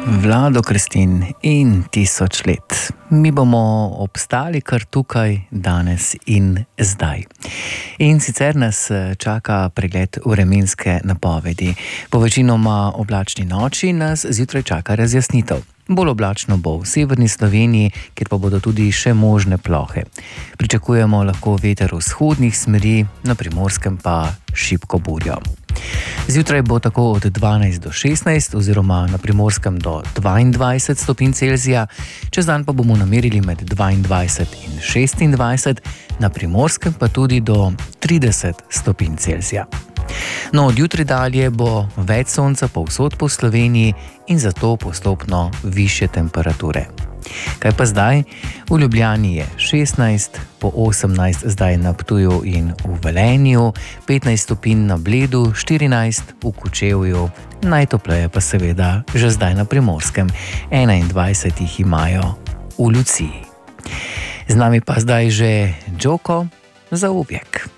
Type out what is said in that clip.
Vlado Kreslin in 1000 let. Mi bomo obstali kar tukaj, danes in zdaj. In sicer nas čaka pregled vremenske napovedi. Po večinoma oblačni noči nas zjutraj čaka razjasnitev. Bolj oblačno bo v severni Sloveniji, kjer pa bodo tudi še možne plohe. Pričakujemo lahko veter vzhodnih smeri, na Primorskem pa šibko burjo. Zjutraj bo tako od 12 do 16 oziroma na Primorskem do 22 stopinj Celzija, čez dan pa bomo namerili med 22 in 26, na Primorskem pa tudi do 30 stopinj Celzija. No, od jutri dalje bo več sonca povsod po Sloveniji in zato postopno višje temperature. Kaj pa zdaj? V Ljubljani je 16, po 18 zdaj na Ptuju in v Velenju, 15 stopinj na Bledu, 14 v Kočevju, najtopleje pa seveda že zdaj na Primorskem, 21 jih imajo v Luciji. Z nami pa zdaj že Džoko za objek.